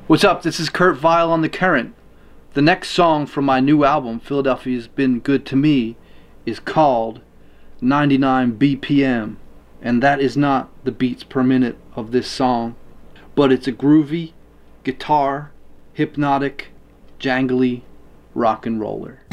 What's up? This is Kurt Vile on The Current. The next song from my new album, Philadelphia's Been Good to Me, is called 99 BPM, and that is not the beats per minute of this song, but it's a groovy, guitar, hypnotic, jangly rock and roller.